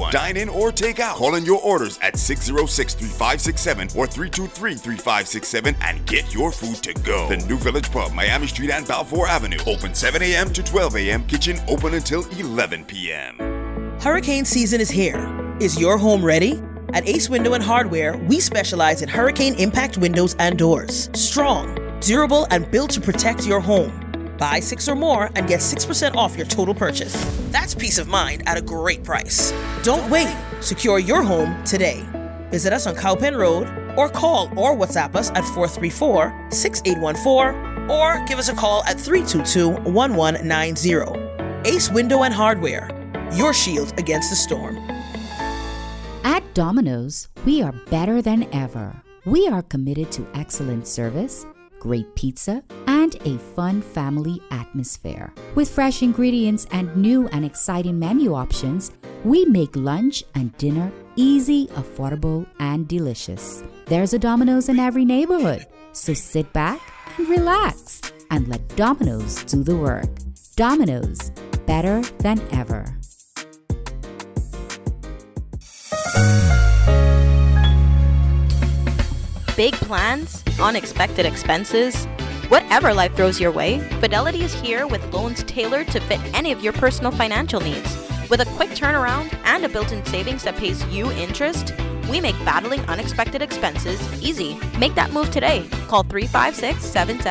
everyone. Dine in or take out. Call in your orders at 606-3567 or 323-3567 and get your food to go. The New Village Pub, Miami Street and Balfour Avenue. Open 7 a.m. to 12 a.m. Kitchen open until 11 p.m. Hurricane season is here. Is your home ready? At Ace Window and Hardware, we specialize in hurricane impact windows and doors. Strong, durable, and built to protect your home. Buy 6 or more and get 6% off your total purchase. That's peace of mind at a great price. Don't wait. Secure your home today. Visit us on Cowpen Road or call or WhatsApp us at 434-6814 or give us a call at 322-1190. Ace Window and Hardware, your shield against the storm. At Domino's, we are better than ever. We are committed to excellent service, great pizza, and a fun family atmosphere. With fresh ingredients and new and exciting menu options, we make lunch and dinner easy, affordable, and delicious. There's a Domino's in every neighborhood, so sit back and relax and let Domino's do the work. Domino's, better than ever. Big plans, unexpected expenses, whatever life throws your way, Fidelity is here with loans tailored to fit any of your personal financial needs. With a quick turnaround and a built-in savings that pays you interest, we make battling unexpected expenses easy. Make that move today. Call 356-7777